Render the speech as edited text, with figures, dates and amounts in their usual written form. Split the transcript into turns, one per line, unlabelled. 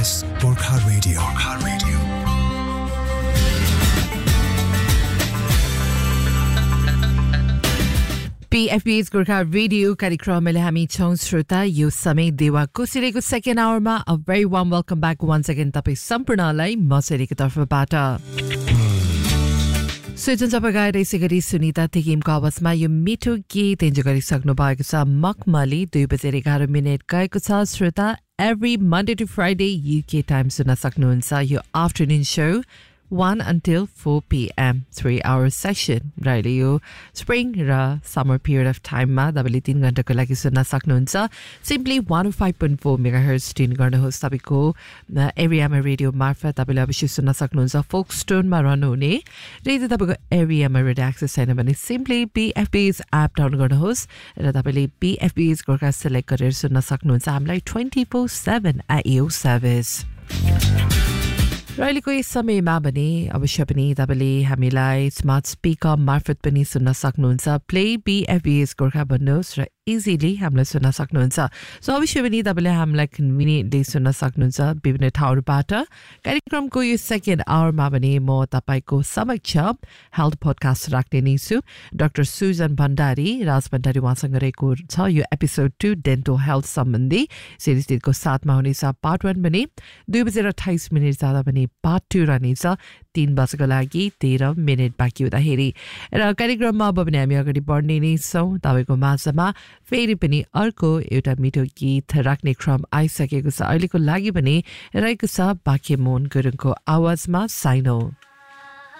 Gorkha Radio. Gorkha Radio.
PFB's Gorkha Radio कार्यक्रमले हामी छौं श्रोता यो समय देवा कोसिरेको second आवरमा a very warm welcome back once again तपाई सम्पूर्णलाई म सेरीको तर्फबाट सुजन जपगाएर यसैगरी सुनिता थिकिमको आवाजमा यो मिठो गीत एन्जोय गरिसक्नु भएको छ मखमली 2:11 गएको छ श्रोता every Monday to Friday UK time सुन्न सक्नुहुन्छ यो afternoon show 1 until 4 p.m. 3-hour session. Right, यो spring र summer period of time मा तपाईले 3 घण्टाको लागि सुन्न सक्नुहुन्छ. Simply 105.4 MHz ट्युन गर्नुहोस् तपाईको एरियामा रेडियो मार्फत तपाईले अवश्य सुन्न सक्नुहुन्छ. Folkestone मा रहनुहुने र यदि तपाईको एरियामा रेडियो एक्सेस छैन भने simply PFB's app डाउनलोड गर्नुहोस् र तपाईले PFB's गोर्खा सेलेक्ट गरेर सुन्न सक्नुहुन्छ. हामीलाई 24/7 at your service. रहिलेको यस समयमा भने अवश्य पनि तपाईले हामीलाई स्मार्ट स्पिकर मार्फत पनि सुन्न सक्नुहुन्छ. प्ले BFB's गोर्खा भन्नुहोस् र इजिली हामीलाई सुन्न सक्नुहुन्छ. सो अवश्य पनि तपाईले हामीलाई कन्भिनियन्टली सुन्न सक्नुहुन्छ विभिन्न ठाउँबाट. कार्यक्रमको यो सेकेन्ड आवरमा भने म तपाईको समक्ष हेल्थ पोडकास्ट राख्ने नै छु. डाक्टर सुजन भण्डारी राज भण्डारी उहाँसँग रहेको छ यो एपिसोड 2 डेन्टल हेल्थ सम्बन्धी सिरिजको साथमा हुनेछ. पार्ट 1 भने 2:28 जाँदा पनि पार्ट 2 रहनेछ 3 बजेको लागि 13 मिनेट बाँकी हुँदाखेरि. र कार्यक्रममा अब पनि हामी अगाडि बढ्ने नै छौँ. तपाईको माझमा फेरि पनि अर्को एउटा मिठो गीत राख्ने क्रम आइसकेको छ. अहिलेको लागि पनि रहेको छ बाँके मोहन गुरुङको आवाजमा साइनो.